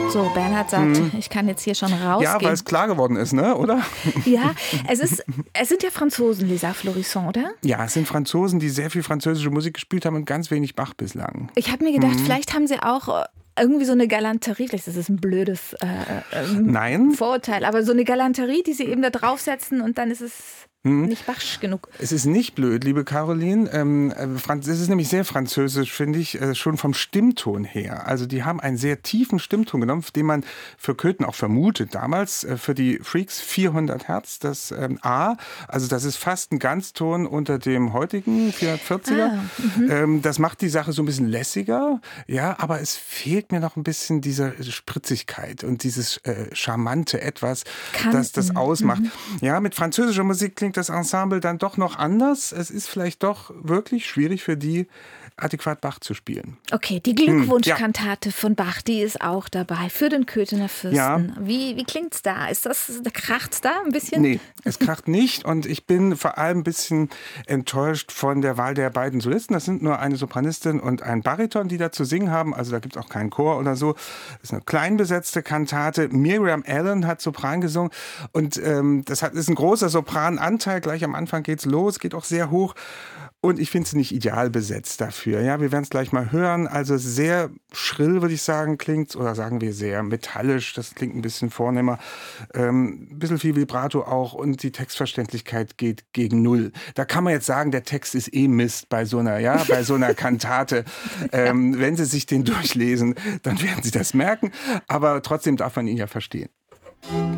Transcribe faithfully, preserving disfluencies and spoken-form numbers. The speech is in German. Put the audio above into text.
So, Bernhard sagt, hm. ich kann jetzt hier schon rausgehen. Ja, weil es klar geworden ist, ne? Oder? Ja, es, ist, es sind ja Franzosen, Les Arts Florissants, oder? Ja, es sind Franzosen, die sehr viel französische Musik gespielt haben und ganz wenig Bach bislang. Ich habe mir gedacht, hm. vielleicht haben sie auch irgendwie so eine Galanterie, vielleicht ist das ein blödes äh, Nein. Vorurteil, aber so eine Galanterie, die sie eben da draufsetzen und dann ist es hm. nicht Bachsch genug. Es ist nicht blöd, liebe Caroline. Ähm, es ist nämlich sehr französisch, finde ich, äh, schon vom Stimmton her. Also die haben einen sehr tiefen Stimmton genommen, den man für Köthen auch vermutet damals. Äh, für die Freaks vierhundert Hertz, das ähm, A, also das ist fast ein Ganzton unter dem heutigen vierhundertvierziger. Ah, ähm, das macht die Sache so ein bisschen lässiger, ja, aber es fehlt mir noch ein bisschen diese Spritzigkeit und dieses äh, charmante Etwas, Kann, das das ausmacht. Mhm. Ja, mit französischer Musik klingt das Ensemble dann doch noch anders. Es ist vielleicht doch wirklich schwierig für die, adäquat Bach zu spielen. Okay, die Glückwunschkantate hm, ja. von Bach, die ist auch dabei für den Köthener Fürsten. Ja. Wie, wie klingt's da? Ist das, da kracht's da ein bisschen? Nee, es kracht nicht und ich bin vor allem ein bisschen enttäuscht von der Wahl der beiden Solisten. Das sind nur eine Sopranistin und ein Bariton, die da zu singen haben. Also da gibt es auch keinen Chor oder so. Das ist eine klein besetzte Kantate. Miriam Allen hat Sopran gesungen und ähm, das hat, ist ein großer Soprananteil. Gleich am Anfang geht's los, geht auch sehr hoch. Und ich finde sie nicht ideal besetzt dafür. Ja, wir werden es gleich mal hören. Also sehr schrill, würde ich sagen, klingt oder sagen wir sehr metallisch. Das klingt ein bisschen vornehmer. Ähm, ein bisschen viel Vibrato auch und die Textverständlichkeit geht gegen Null. Da kann man jetzt sagen, der Text ist eh Mist bei so einer, ja, bei so einer Kantate. Ähm, wenn Sie sich den durchlesen, dann werden Sie das merken. Aber trotzdem darf man ihn ja verstehen.